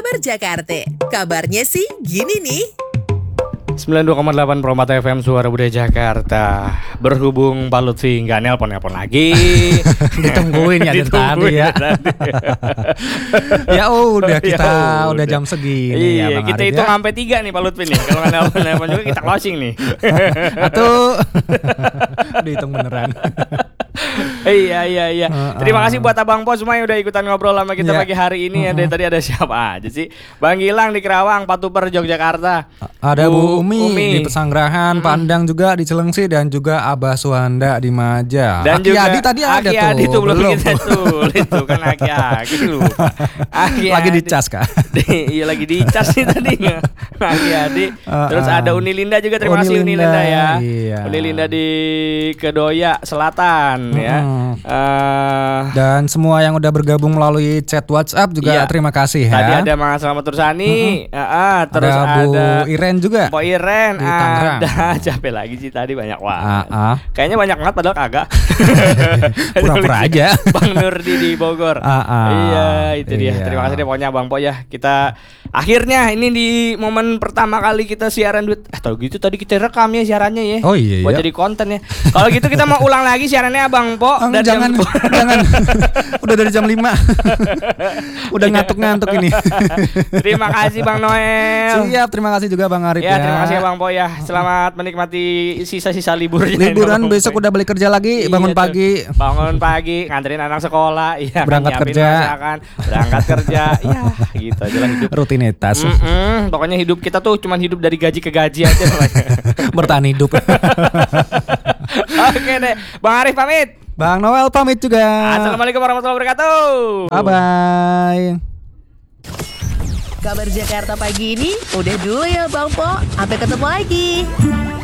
Kabar Jakarta. Kabarnya sih gini nih. 92,8 Peromata FM Suara Budaya Jakarta. Berhubung Pak Lutfi nggak nelpon lagi. Ditungguin ya dari tadi ya. Ya udah kita udah jam segini ya Iya, Bang kita Arif hitung ya. sampai 3 nih Pak Lutfi nih. Kalau nggak nelpon juga kita closing nih. Atau dihitung beneran. Iya. Terima kasih buat Abang Po semua yang udah ikutan ngobrol sama kita Ya. pagi hari ini. Dari tadi ada siapa aja sih? Bang Gilang di Kerawang, Pak Tuper Yogyakarta. Ada Bu Umi di Pesanggrahan, Pandang juga di Cilengsi, dan juga Abah Suhanda di Maja. Dan Aki juga Adi tadi ada Aki tuh. Adi tuh belum kita tulis tuh kan Aki lupa. Aki Lagi Adi. dicas Kak. Iya lagi dicas sih tadi. Aki Adi. Terus ada Uni Linda juga, terima kasih Uni Linda ya. Iya. Uni Linda di Kedoya Selatan ya. Dan semua yang udah bergabung melalui chat WhatsApp juga Iya. terima kasih ya. Tadi ada Mas Selamat Tursani, terus ada Bu Iren juga. Bu Iren, di Tangerang. ada capek lagi sih tadi banyak banget. Kayaknya banyak banget padahal kagak. Pura-pura aja. Bang Nurdi di Bogor. Iya, itu dia. Iya. Terima kasih deh pokoknya Bang Po ya. Kita akhirnya ini di momen pertama kali kita siaran duit. Tahu gitu tadi kita rekam ya siarannya ya. Oh iya. Buat jadi konten ya. Kalau gitu kita mau ulang lagi siarannya Bang Po dan Jangan. Udah dari jam 5. Udah ngantuk-ngantuk ini. Terima kasih Bang Noel. Siap, terima kasih juga Bang Arif ya. Terima kasih Bang Po ya. Selamat menikmati sisa-sisa liburnya. Liburan besok udah balik kerja lagi, bangun Iya, pagi. Bangun pagi, nganterin anak sekolah, iya, Berangkat nyiapin kerja. masakan, berangkat kerja. Ya, gitu aja lah hidup. Rutinitas. Pokoknya hidup kita tuh cuman hidup dari gaji ke gaji aja. Bertahan hidup. Oke deh, Bang Arif pamit. Bang Noel pamit juga. Assalamualaikum warahmatullahi wabarakatuh. Bye-bye. Kabar Jakarta pagi ini udah dulu ya Bang Po. Sampai ketemu lagi.